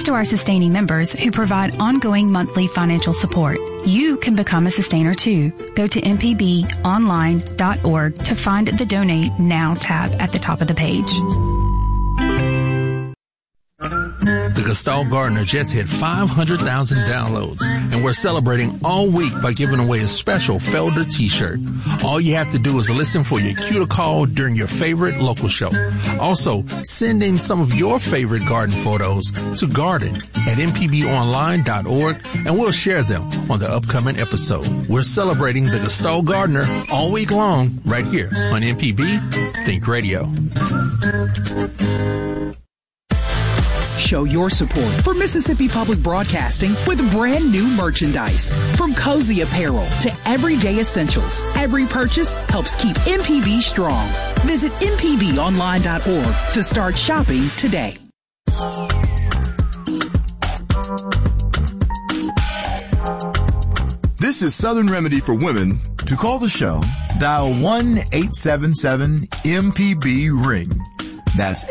to our sustaining members who provide ongoing monthly financial support. You can become a sustainer too. Go to mpbonline.org to find the Donate Now tab at the top of the page. The Gestalt Gardener just hit 500,000 downloads, and we're celebrating all week by giving away a special Felder t-shirt. All you have to do is listen for your cue to call during your favorite local show. Also, send in some of your favorite garden photos to garden@mpbonline.org, and we'll share them on the upcoming episode. We're celebrating the Gestalt Gardener all week long right here on MPB Think Radio. Show your support for Mississippi Public Broadcasting with brand new merchandise. From cozy apparel to everyday essentials, every purchase helps keep MPB strong. Visit mpbonline.org to start shopping today. This is Southern Remedy for Women. To call the show, dial 1-877-MPB-RING. That's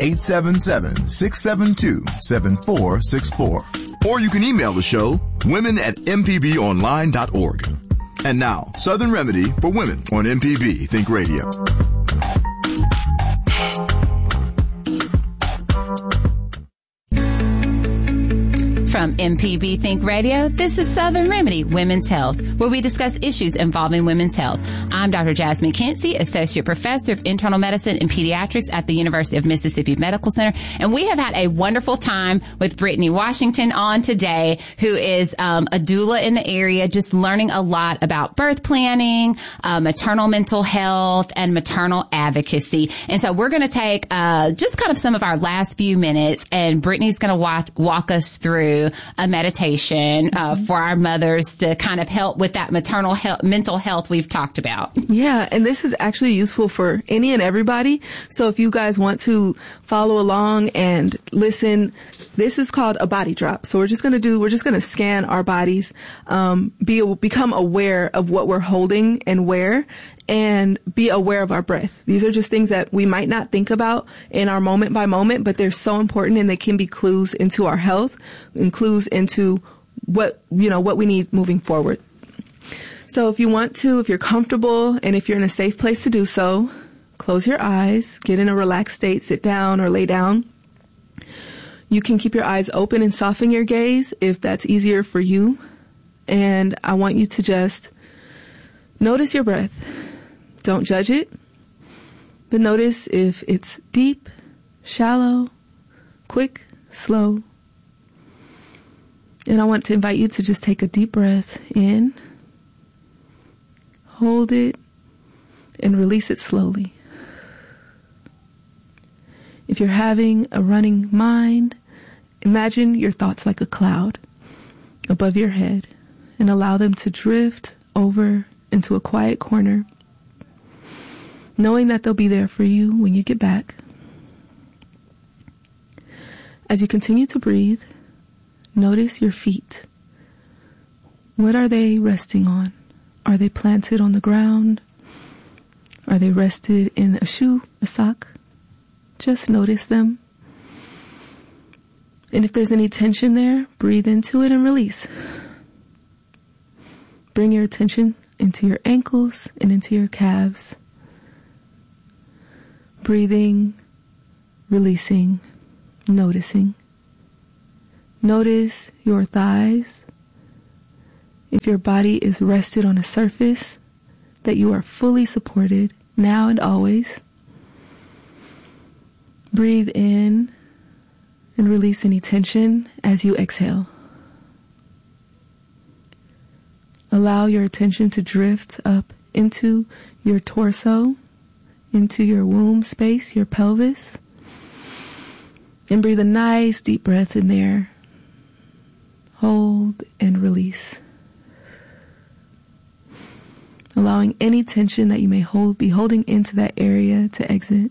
877-672-7464. Or you can email the show, women@mpbonline.org. And now, Southern Remedy for Women on MPB Think Radio. From MPB Think Radio, this is Southern Remedy, Women's Health, where we discuss issues involving women's health. I'm Dr. Jasmine Kinsey, Associate Professor of Internal Medicine and Pediatrics at the University of Mississippi Medical Center. And we have had a wonderful time with Brittany Washington on today, who is a doula in the area, just learning a lot about birth planning, maternal mental health, and maternal advocacy. And so we're going to take just kind of some of our last few minutes, and Brittany's going to walk us through a meditation for our mothers to kind of help with that maternal health, mental health we've talked about. Yeah, and this is actually useful for any and everybody. So if you guys want to follow along and listen, this is called a body drop. So we're just going to scan our bodies, become aware of what we're holding and where, and be aware of our breath. These are just things that we might not think about in our moment by moment, but they're so important, and they can be clues into our health and clues into what we need moving forward. So if you're comfortable and if you're in a safe place to do so, close your eyes, get in a relaxed state, sit down or lay down. You can keep your eyes open and soften your gaze if that's easier for you. And I want you to just notice your breath. Don't judge it, but notice if it's deep, shallow, quick, slow. And I want to invite you to just take a deep breath in, hold it, and release it slowly. If you're having a running mind, imagine your thoughts like a cloud above your head and allow them to drift over into a quiet corner, knowing that they'll be there for you when you get back. As you continue to breathe, notice your feet. What are they resting on? Are they planted on the ground? Are they rested in a shoe, a sock? Just notice them. And if there's any tension there, breathe into it and release. Bring your attention into your ankles and into your calves. Breathing, releasing, noticing. Notice your thighs. If your body is rested on a surface, that you are fully supported now and always. Breathe in and release any tension as you exhale. Allow your attention to drift up into your torso, into your womb space, your pelvis. And breathe a nice deep breath in there. Hold and release. Allowing any tension that you may be holding into that area to exit.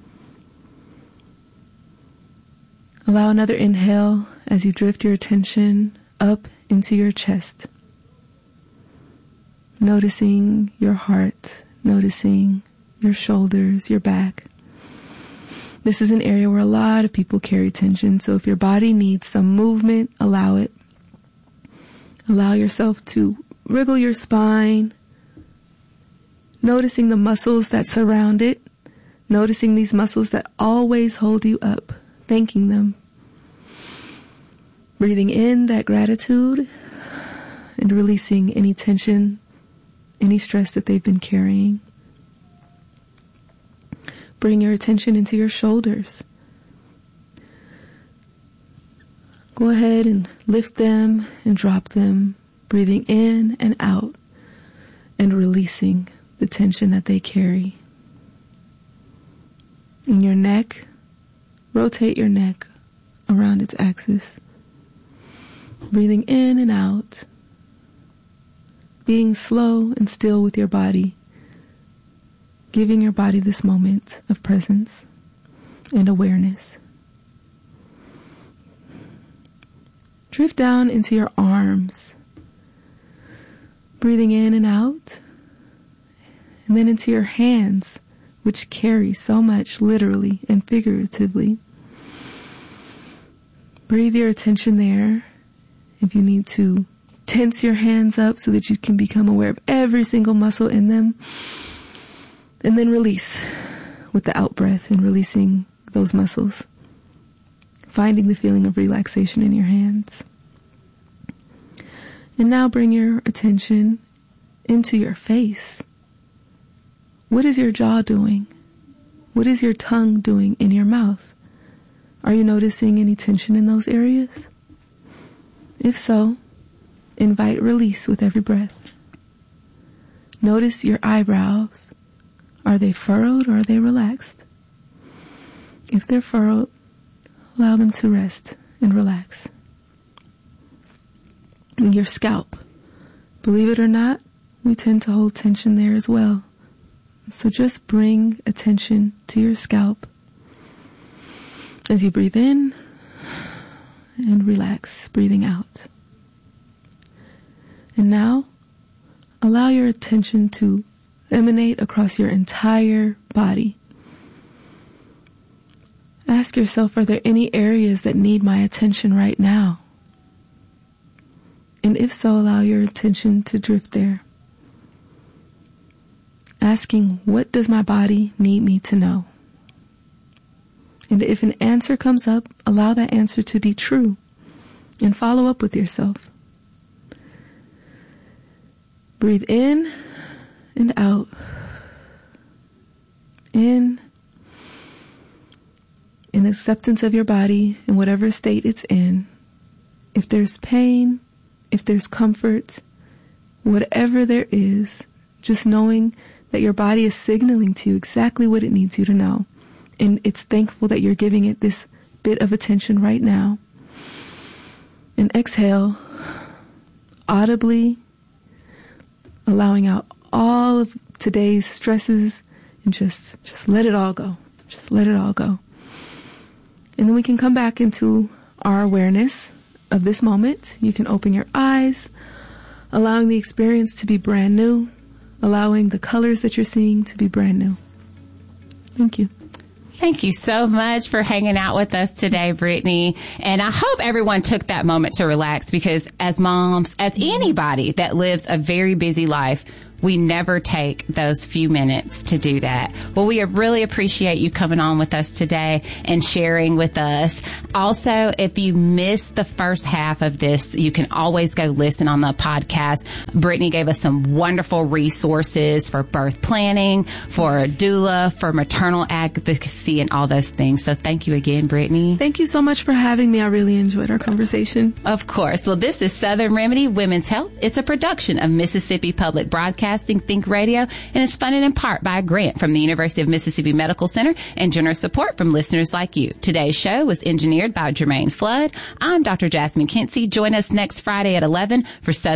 Allow another inhale as you drift your attention up into your chest. Noticing your heart, noticing your shoulders, your back. This is an area where a lot of people carry tension. So if your body needs some movement, allow it. Allow yourself to wriggle your spine, noticing the muscles that surround it, noticing these muscles that always hold you up, thanking them. Breathing in that gratitude and releasing any tension, any stress that they've been carrying. Bring your attention into your shoulders. Go ahead and lift them and drop them, breathing in and out and releasing the tension that they carry. In your neck, rotate your neck around its axis. Breathing in and out, being slow and still with your body, giving your body this moment of presence and awareness. Drift down into your arms, breathing in and out, and then into your hands, which carry so much literally and figuratively. Breathe your attention there. If you need to tense your hands up so that you can become aware of every single muscle in them. And then release with the out breath and releasing those muscles. Finding the feeling of relaxation in your hands. And now bring your attention into your face. What is your jaw doing? What is your tongue doing in your mouth? Are you noticing any tension in those areas? If so, invite release with every breath. Notice your eyebrows. Are they furrowed or are they relaxed? If they're furrowed, allow them to rest and relax. And your scalp. Believe it or not, we tend to hold tension there as well. So just bring attention to your scalp as you breathe in and relax, breathing out. And now, allow your attention to emanate across your entire body. Ask yourself, are there any areas that need my attention right now? And if so, allow your attention to drift there. Asking, what does my body need me to know? And if an answer comes up, allow that answer to be true and follow up with yourself. Breathe in and out. In acceptance of your body in whatever state it's in. If there's pain, if there's comfort, whatever there is, just knowing that your body is signaling to you exactly what it needs you to know. And it's thankful that you're giving it this bit of attention right now. And exhale, audibly allowing out all of today's stresses and just let it all go. Just let it all go. And then we can come back into our awareness of this moment. You can open your eyes, allowing the experience to be brand new, allowing the colors that you're seeing to be brand new. Thank you. Thank you so much for hanging out with us today, Brittany. And I hope everyone took that moment to relax, because as moms, as anybody that lives a very busy life, we never take those few minutes to do that. Well, we really appreciate you coming on with us today and sharing with us. Also, if you missed the first half of this, you can always go listen on the podcast. Brittany gave us some wonderful resources for birth planning, for doula, for maternal advocacy, and all those things. So thank you again, Brittany. Thank you so much for having me. I really enjoyed our conversation. Of course. Well, this is Southern Remedy Women's Health. It's a production of Mississippi Public Broadcasting Think Radio, and it's funded in part by a grant from the University of Mississippi Medical Center and generous support from listeners like you. Today's show was engineered by Jermaine Flood. I'm Dr. Jasmine Kinsey. Join us next Friday at 11 for Southern